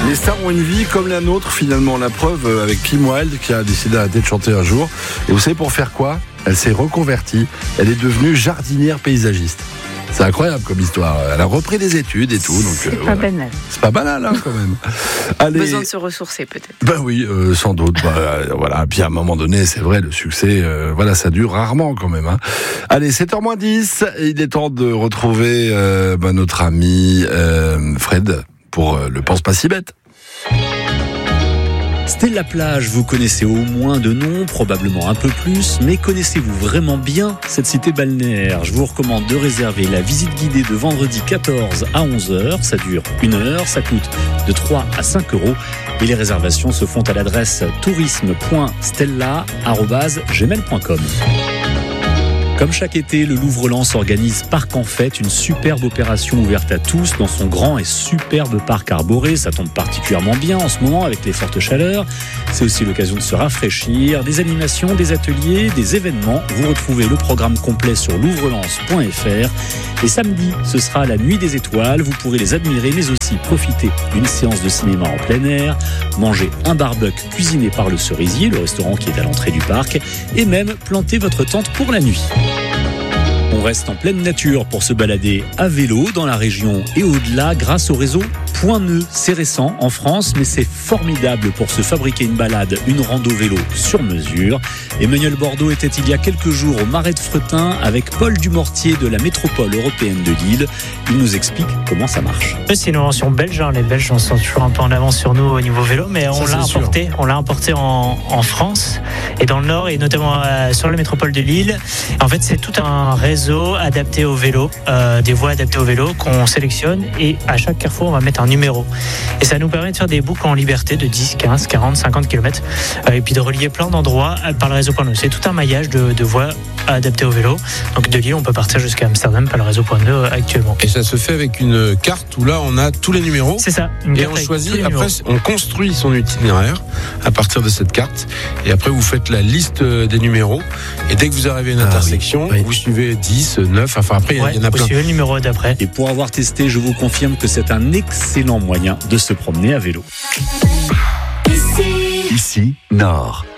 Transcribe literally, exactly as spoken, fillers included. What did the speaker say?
Les stars ont une vie comme la nôtre finalement. La preuve avec Kim Wilde qui a décidé d'arrêter de chanter un jour. Et vous savez pour faire quoi ? Elle s'est reconvertie. Elle est devenue jardinière paysagiste. C'est incroyable comme histoire. Elle a repris des études et tout. Donc, c'est euh, pas voilà. banal. C'est pas banal hein, quand même. Allez. Besoin de se ressourcer peut-être. Ben oui, euh, sans doute. Bah, euh, voilà. Puis à un moment donné, c'est vrai, le succès, euh, voilà, ça dure rarement quand même. Hein. Allez, sept heures moins dix. Il est temps de retrouver euh, bah, notre ami euh, Fred pour euh, le Pense pas si bête. Stella Plage, vous connaissez au moins de nom, probablement un peu plus, mais connaissez-vous vraiment bien cette cité balnéaire ? Je vous recommande de réserver la visite guidée de vendredi quatorze à onze heures. Ça dure une heure, ça coûte de trois à cinq euros. Et les réservations se font à l'adresse tourisme point stella arobase gmail point com. Comme chaque été, le Louvre-Lens organise Parc en Fête, une superbe opération ouverte à tous dans son grand et superbe parc arboré. Ça tombe particulièrement bien en ce moment avec les fortes chaleurs. C'est aussi l'occasion de se rafraîchir. Des animations, des ateliers, des événements. Vous retrouvez le programme complet sur louvre-lens point f r. Et samedi, ce sera la nuit des étoiles. Vous pourrez les admirer, mais aussi profiter d'une séance de cinéma en plein air, manger un barbecue cuisiné par le Cerisier, le restaurant qui est à l'entrée du parc, et même planter votre tente pour la nuit. On reste en pleine nature pour se balader à vélo dans la région et au-delà grâce au réseau Point Neu. C'est récent en France, mais c'est formidable pour se fabriquer une balade, une rando vélo sur mesure. Emmanuel Bordeaux était il y a quelques jours au Marais de Fretin avec Paul Dumortier de la métropole européenne de Lille. Il nous explique comment ça marche. C'est une invention belge, hein. Les Belges sont toujours un peu en avance sur nous au niveau vélo, mais on ça, l'a importé, sûr. on l'a importé en, en France et dans le Nord et notamment euh, sur la métropole de Lille. En fait, c'est tout un réseau adapté au vélo, euh, des voies adaptées au vélo qu'on sélectionne et à chaque carrefour on va mettre un numéro. Et ça nous permet de faire des boucles en liberté de dix, quinze, quarante, cinquante kilomètres euh, et puis de relier plein d'endroits par le réseau Point Neu. C'est tout un maillage de, de voies adaptées au vélo. Donc de Lille, on peut partir jusqu'à Amsterdam par le réseau Point Neu actuellement. Et ça se fait avec une carte où là on a tous les numéros. C'est ça. Et on choisit, après on construit son itinéraire à partir de cette carte. Et après vous faites la liste des numéros. Et dès que vous arrivez à une ah, intersection, oui. vous suivez dix, neuf, enfin après il ouais, y en a plein. Vous suivez le numéro d'après. Et pour avoir testé, je vous confirme que c'est un excellent moyen de se promener à vélo. Ici, Ici Nord.